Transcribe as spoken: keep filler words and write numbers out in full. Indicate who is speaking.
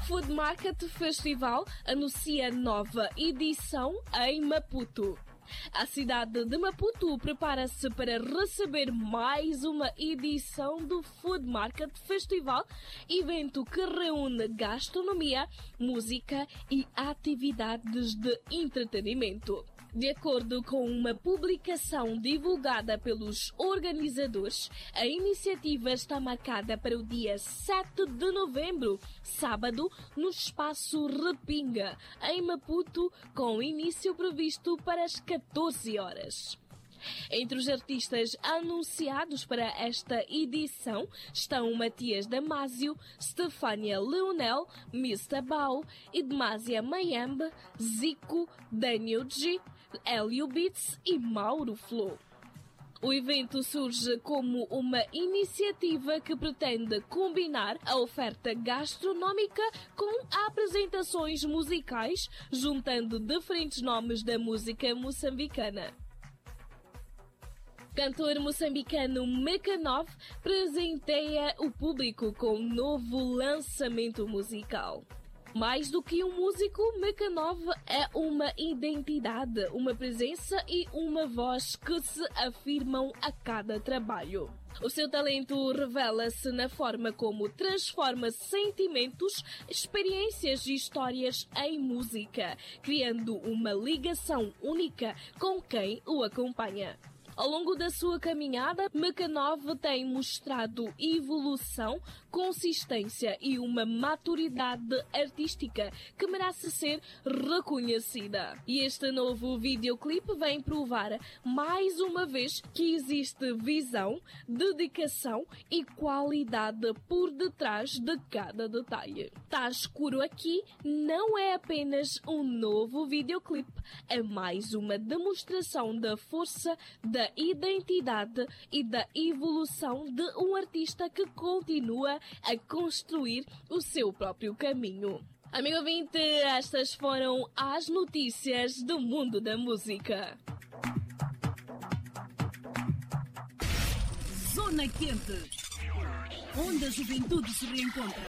Speaker 1: Food Market Festival anuncia nova edição em Maputo. A cidade de Maputo prepara-se para receber mais uma edição do Food Market Festival, evento que reúne gastronomia, música e atividades de entretenimento. De acordo com uma publicação divulgada pelos organizadores, a iniciativa está marcada para o dia sete de novembro, sábado, no Espaço Repinga, em Maputo, com início previsto para as catorze horas. Entre os artistas anunciados para esta edição estão Matias Damasio, Stefania Leonel, mister Bau, Edmásia Mayembe, Zico, Daniel G, Hélio Beats e Mauro Flo. O evento surge como uma iniciativa que pretende combinar a oferta gastronómica com apresentações musicais, juntando diferentes nomes da música moçambicana. Cantor moçambicano Mekanov presenteia o público com um novo lançamento musical. Mais do que um músico, Mekanov é uma identidade, uma presença e uma voz que se afirmam a cada trabalho. O seu talento revela-se na forma como transforma sentimentos, experiências e histórias em música, criando uma ligação única com quem o acompanha. Ao longo da sua caminhada, Mekanov tem mostrado evolução, consistência e uma maturidade artística que merece ser reconhecida. E este novo videoclipe vem provar mais uma vez que existe visão, dedicação e qualidade por detrás de cada detalhe. Tá escuro aqui não é apenas um novo videoclipe, é mais uma demonstração da força da identidade e da evolução de um artista que continua a construir o seu próprio caminho. Amigo ouvinte, estas foram as notícias do mundo da música.
Speaker 2: Zona Quente, onde a juventude se reencontra.